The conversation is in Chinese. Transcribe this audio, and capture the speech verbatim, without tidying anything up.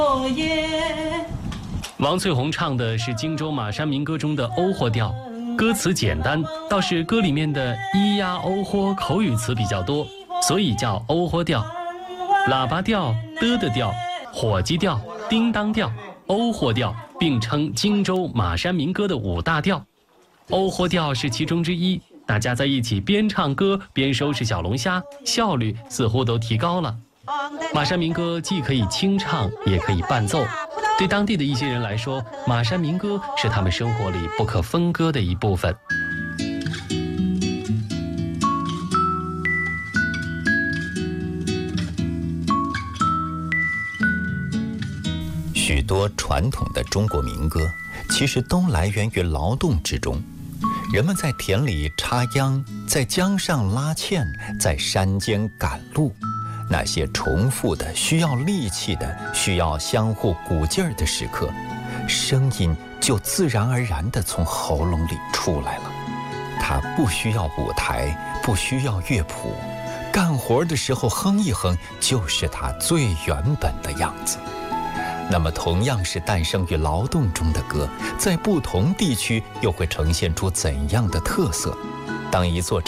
王翠红唱的是荆州马山民歌中的欧豁调，歌词简单，倒是歌里面的咿呀欧豁口语词比较多，所以叫欧豁调。喇叭调、的的调、火鸡调、叮当调、欧豁调并称荆州马山民歌的五大调，欧豁调是其中之一。大家在一起边唱歌边收拾小龙虾，效率似乎都提高了。马山民歌既可以清唱，也可以伴奏。对当地的一些人来说，马山民歌是他们生活里不可分割的一部分。 许多传统的中国民歌，其实都来源于劳动之中。人们在田里插秧，在江上拉纤，在山间赶路，那些重复的、需要力气的、需要相互鼓劲儿的时刻，声音就自然而然地从喉咙里出来了。它不需要舞台，不需要乐谱，干活的时候哼一哼，就是它最原本的样子。那么同样是诞生于劳动中的歌，在不同地区又会呈现出怎样的特色？当一座